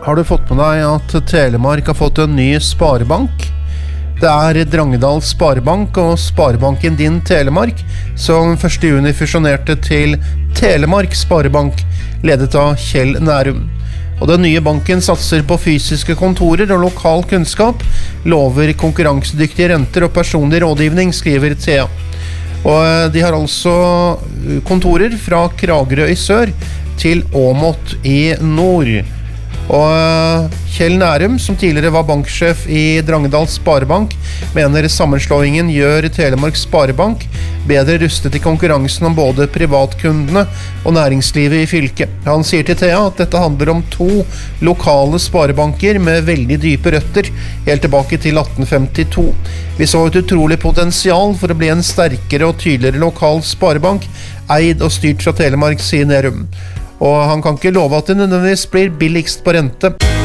Har du fått med deg at Telemark har fått en ny sparebank? Det Drangedal Sparebank og Sparebanken Din Telemark som 1. juni fusjonerte til Telemark Sparebank, ledet av Kjell Nærum. Og den nye banken satser på fysiske kontorer og lokal kunnskap, lover konkurransedyktige renter og personlig rådgivning, skriver Thea. Og de har altså kontorer fra Kragerø i sør til Åmot i nord. Og Kjell Nærum, som tidligere var banksjef i Drangedal Sparebank, mener sammenslåingen gjør Telemark Sparebank bedre rustet i konkurransen om både privatkundene og næringslivet i fylket. Han sier til Thea at dette handler om 2 lokale sparebanker med veldig dype røtter, helt tilbake til 1852. Vi så et utrolig potensial for å bli en sterkere og tydeligere lokal sparebank, eid og styrt fra Telemark, sier Nærum. Og han kan ikke love at det nødvendigvis blir billigst på rente.